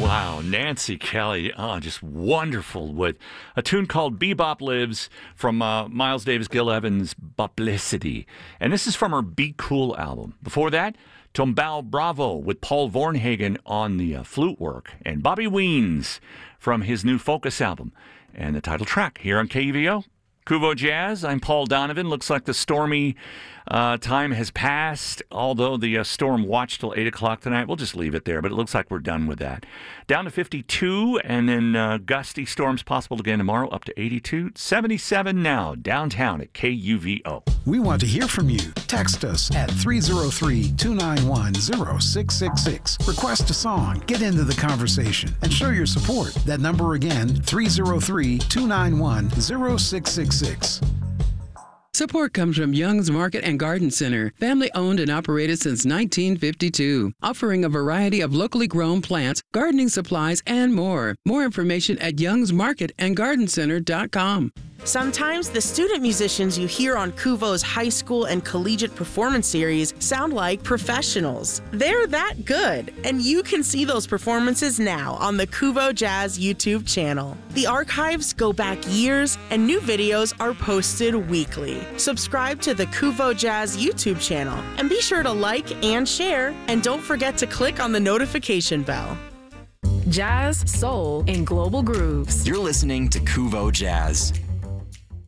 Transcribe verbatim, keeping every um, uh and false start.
Wow, Nancy Kelly, oh, just wonderful with a tune called Bebop Lives from uh, Miles Davis Gil Evans' Boplicity. And this is from her Be Cool album. Before that, Tombao Bravo with Paul Vornhagen on the uh, flute work. And Bobby Weens from his new Focus album. And the title track here on K U V O. Kuvo Jazz, I'm Paul Donovan. Looks like the stormy uh, time has passed, although the uh, storm watch till eight o'clock tonight. We'll just leave it there, but it looks like we're done with that. Down to fifty-two, and then uh, gusty storms possible again tomorrow, up to eighty-two. seventy-seven now, downtown at K U V O. We want to hear from you. Text us at three oh three, two nine one, oh six six six. Request a song, get into the conversation, and show your support. That number again, three oh three, two nine one, oh six six six. Support comes from Young's Market and Garden Center, family owned and operated since nineteen fifty-two, offering a variety of locally grown plants, gardening supplies, and more. More information at youngs market and garden center dot com. Sometimes the student musicians you hear on Kuvo's high school and collegiate performance series sound like professionals. They're that good, and you can see those performances now on the Kuvo Jazz YouTube channel. The archives go back years, and new videos are posted weekly. Subscribe to the Kuvo Jazz YouTube channel, and be sure to like and share, and don't forget to click on the notification bell. Jazz, soul, and global grooves. You're listening to Kuvo Jazz.